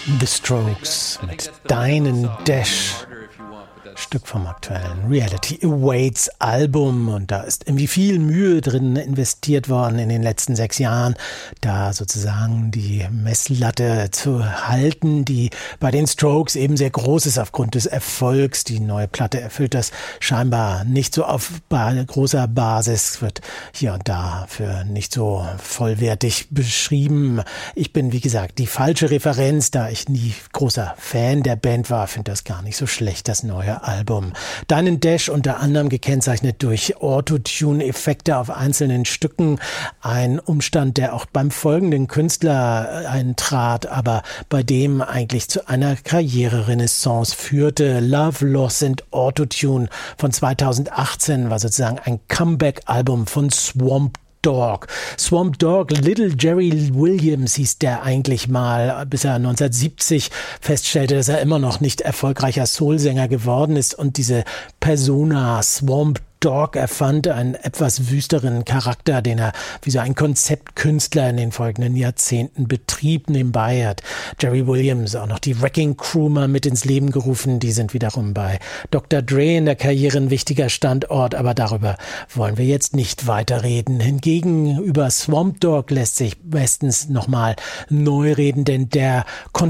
The Strokes mit Deinen Dash, Stück vom aktuellen Reality Awaits Album, und da ist irgendwie viel Mühe drin investiert worden in den letzten 6 Jahren, da sozusagen die Messlatte zu halten, die bei den Strokes eben sehr groß ist aufgrund des Erfolgs. Die neue Platte erfüllt das scheinbar nicht so auf großer Basis, wird hier und da für nicht so vollwertig beschrieben. Ich bin, wie gesagt, die falsche Referenz, da ich nie großer Fan der Band war, finde das gar nicht so schlecht, das neue Album. Deinen Dash unter anderem gekennzeichnet durch Autotune-Effekte auf einzelnen Stücken. Ein Umstand, der auch beim folgenden Künstler eintrat, aber bei dem eigentlich zu einer Karriererenaissance führte. Love, Loss and Autotune von 2018 war sozusagen ein Comeback-Album von Swamp Dogg. Swamp Dogg, Little Jerry Williams hieß der eigentlich mal, bis er 1970 feststellte, dass er immer noch nicht erfolgreicher Soulsänger geworden ist und diese Persona Swamp Dogg erfand einen etwas wüsteren Charakter, den er wie so ein Konzeptkünstler in den folgenden Jahrzehnten betrieb. Nebenbei hat Jerry Williams auch noch die Wrecking Crew mal mit ins Leben gerufen. Die sind wiederum bei Dr. Dre in der Karriere ein wichtiger Standort, aber darüber wollen wir jetzt nicht weiterreden. Hingegen über Swamp Dogg lässt sich bestens nochmal neu reden, denn der